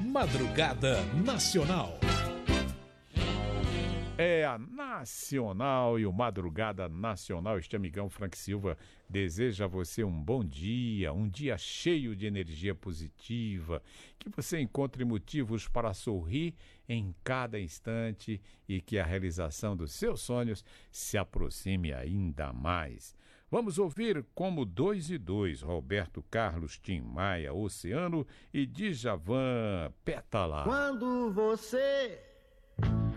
Madrugada Nacional. É a Nacional e o Madrugada Nacional. Este amigão Frank Silva deseja a você um bom dia, um dia cheio de energia positiva, que você encontre motivos para sorrir em cada instante e que a realização dos seus sonhos se aproxime ainda mais. Vamos ouvir como 2 e 2, Roberto Carlos, Tim Maia, Oceano e Djavan, Pétala. Quando você